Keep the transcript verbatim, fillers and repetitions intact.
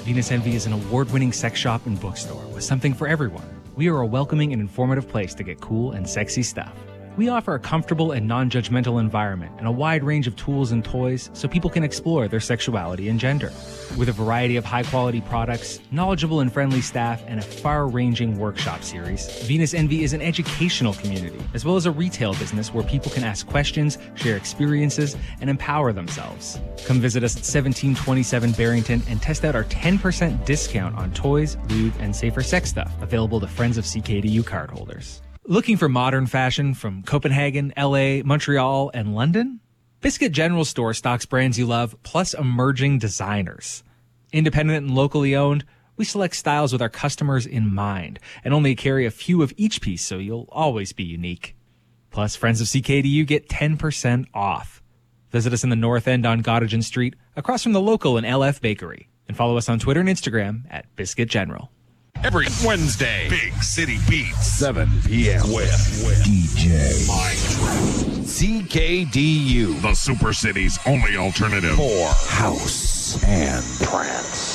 Venus Envy is an award-winning sex shop and bookstore with something for everyone. We are a welcoming and informative place to get cool and sexy stuff. We offer a comfortable and non-judgmental environment and a wide range of tools and toys so people can explore their sexuality and gender. With a variety of high-quality products, knowledgeable and friendly staff, and a far-ranging workshop series, Venus Envy is an educational community, as well as a retail business where people can ask questions, share experiences, and empower themselves. Come visit us at seventeen twenty-seven Barrington and test out our ten percent discount on toys, lube, and safer sex stuff, available to friends of C K D U cardholders. Looking for modern fashion from Copenhagen, L A, Montreal, and London? Biscuit General Store stocks brands you love, plus emerging designers. Independent and locally owned, we select styles with our customers in mind and only carry a few of each piece so you'll always be unique. Plus, friends of C K D U get ten percent off. Visit us in the North End on Gottingen Street, across from the local and L F Bakery, and follow us on Twitter and Instagram at Biscuit General. Every Wednesday, Big City Beats, seven p.m. with, with D J Mike. C K D U, the Super City's only alternative for house and trance.